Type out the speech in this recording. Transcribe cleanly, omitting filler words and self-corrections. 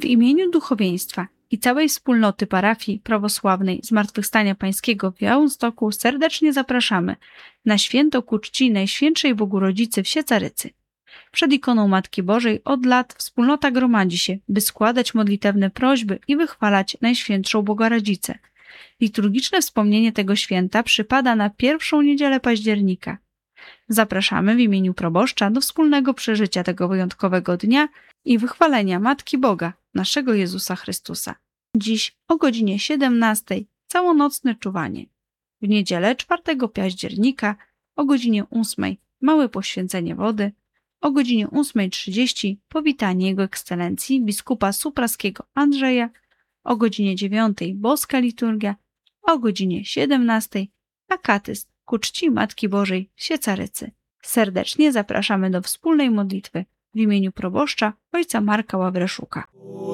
imieniu duchowieństwa i całej wspólnoty parafii prawosławnej Zmartwychwstania Pańskiego w Białymstoku serdecznie zapraszamy na święto ku czci Najświętszej Bogurodzicy w Siecarycy. Przed ikoną Matki Bożej od lat wspólnota gromadzi się, by składać modlitewne prośby i wychwalać Najświętszą Bogorodzicę. Liturgiczne wspomnienie tego święta przypada na pierwszą niedzielę października. Zapraszamy w imieniu proboszcza do wspólnego przeżycia tego wyjątkowego dnia i wychwalenia Matki Boga, naszego Jezusa Chrystusa. Dziś o godzinie 17 całonocne czuwanie. W niedzielę 4 października o godzinie 8 małe poświęcenie wody, o godzinie 8:30 powitanie Jego Ekscelencji biskupa supraskiego Andrzeja, o godzinie 9 boska liturgia, o godzinie 17 akatyst ku czci Matki Bożej w Siecarycy. Serdecznie zapraszamy do wspólnej modlitwy w imieniu proboszcza ojca Marka Ławreszuka.